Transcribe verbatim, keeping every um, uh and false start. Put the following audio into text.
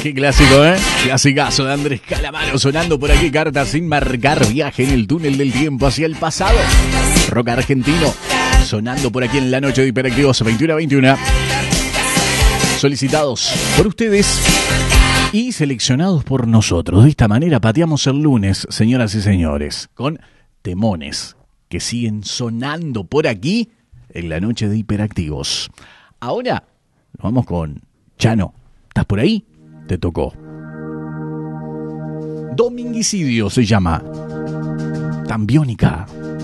Qué clásico, ¿eh? Clasicazo de Andrés Calamaro sonando por aquí. Cartas sin marcar, viaje en el túnel del tiempo hacia el pasado. Rock argentino sonando por aquí en la noche de Hiperactivos veintiuno a veintiuno. Solicitados por ustedes y seleccionados por nosotros. De esta manera pateamos el lunes, señoras y señores, con temones que siguen sonando por aquí en la noche de Hiperactivos. Ahora nos vamos con Chano. ¿Estás por ahí? Te tocó. Dominguicidio se llama. Tan biónica.